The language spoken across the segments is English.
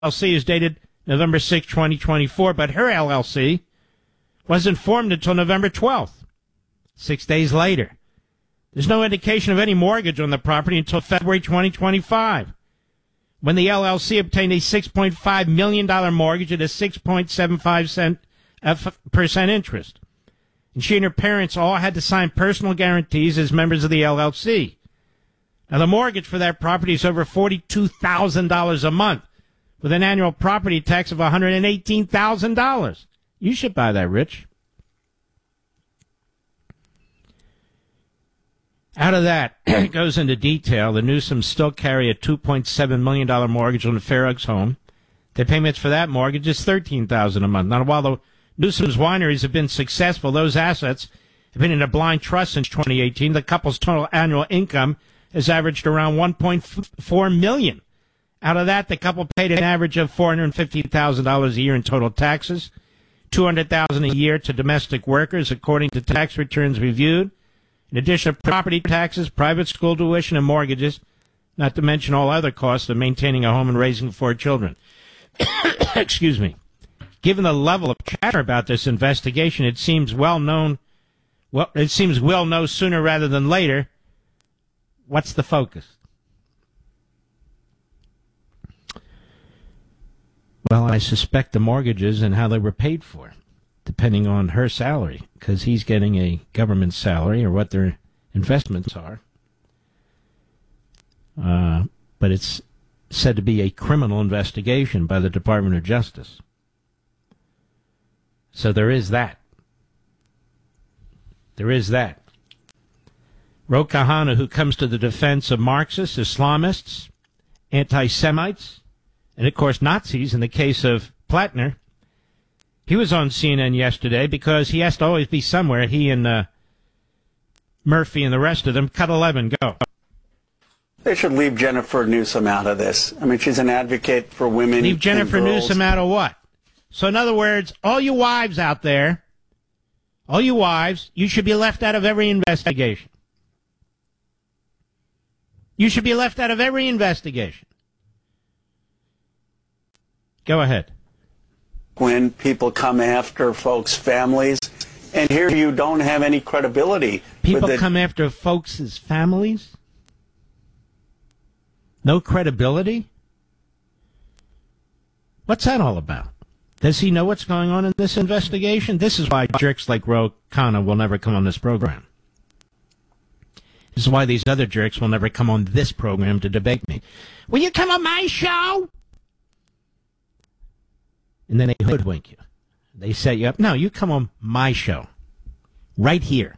LLC is dated November 6, 2024, but her LLC wasn't formed until November 12th, 6 days later. There's no indication of any mortgage on the property until February 2025, when the LLC obtained a $6.5 million mortgage at a 6.75% interest. And she and her parents all had to sign personal guarantees as members of the LLC. Now, the mortgage for that property is over $42,000 a month, with an annual property tax of $118,000. You should buy that, Rich. Out of that, it goes into detail. The Newsoms still carry a $2.7 million mortgage on the Fair Oaks home. The payments for that mortgage is $13,000 a month. Now, while the Newsoms wineries have been successful, those assets have been in a blind trust since 2018. The couple's total annual income has averaged around $1.4 million. Out of that, the couple paid an average of $450,000 a year in total taxes, $200,000 a year to domestic workers, according to tax returns reviewed. In addition to property taxes, private school tuition, and mortgages, not to mention all other costs of maintaining a home and raising 4 children. Excuse me. Given the level of chatter about this investigation, it seems we'll know sooner rather than later. What's the focus? Well, I suspect the mortgages and how they were paid for, depending on her salary, because he's getting a government salary or what their investments are. But it's said to be a criminal investigation by the Department of Justice. So there is that. There is that. Ro Khanna, who comes to the defense of Marxists, Islamists, anti-Semites, and, of course, Nazis in the case of Plattner, he was on CNN yesterday because he has to always be somewhere. He and Murphy and the rest of them. Cut 11, go. They should leave Jennifer Newsom out of this. I mean, she's an advocate for women. Leave Jennifer and girls. Newsom out of what? So, in other words, all you wives out there, all you wives, you should be left out of every investigation. You should be left out of every investigation. Go ahead. When people come after folks' families, and here you don't have any credibility. People come after folks' families? No credibility? What's that all about? Does he know what's going on in this investigation? This is why jerks like Ro Khanna will never come on this program. This is why these other jerks will never come on this program to debate me. Will you come on my show? And then they hoodwink you. They set you up. No, you come on my show. Right here.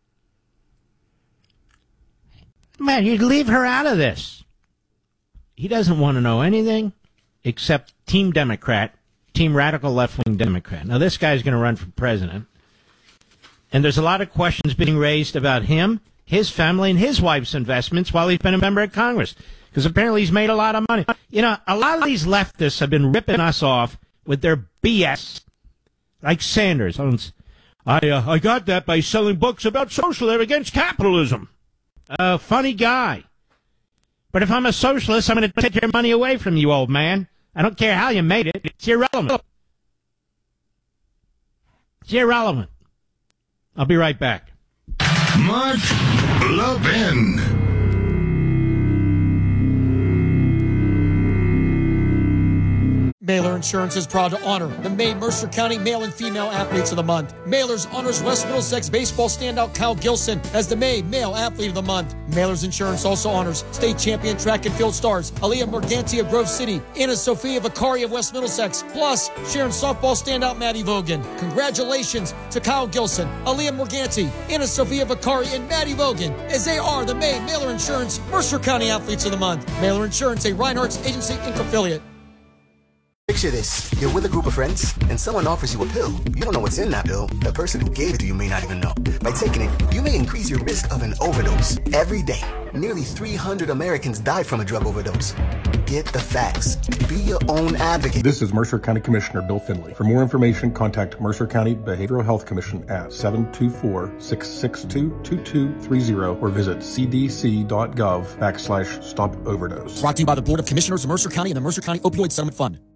Man, you'd leave her out of this. He doesn't want to know anything except Team Democrat, Team Radical Left-Wing Democrat. Now, this guy's going to run for president. And there's a lot of questions being raised about him, his family, and his wife's investments while he's been a member of Congress. Because apparently he's made a lot of money. You know, a lot of these leftists have been ripping us off with their BS, like Sanders. I got that by selling books about socialism against capitalism. Funny guy. But if I'm a socialist, I'm going to take your money away from you, old man. I don't care how you made it. It's irrelevant. It's irrelevant. I'll be right back. Mark Levin. Mailer Insurance is proud to honor the May Mercer County Male and Female Athletes of the Month. Mailer's honors West Middlesex baseball standout Kyle Gilson as the May Male Athlete of the Month. Mailer's Insurance also honors state champion track and field stars Aaliyah Morganti of Grove City, Anna Sophia Vicari of West Middlesex, plus Sharon softball standout Maddie Vogan. Congratulations to Kyle Gilson, Aaliyah Morganti, Anna Sophia Vicari, and Maddie Vogan, as they are the May Mailer Insurance Mercer County Athletes of the Month. Mailer Insurance, a Reinhardt's Agency Inc. affiliate. Picture this. You're with a group of friends, and someone offers you a pill. You don't know what's in that pill. The person who gave it to you may not even know. By taking it, you may increase your risk of an overdose. Every day, nearly 300 Americans die from a drug overdose. Get the facts. Be your own advocate. This is Mercer County Commissioner Bill Finley. For more information, contact Mercer County Behavioral Health Commission at 724-662-2230 or visit cdc.gov/stop overdose. Brought to you by the Board of Commissioners of Mercer County and the Mercer County Opioid Settlement Fund.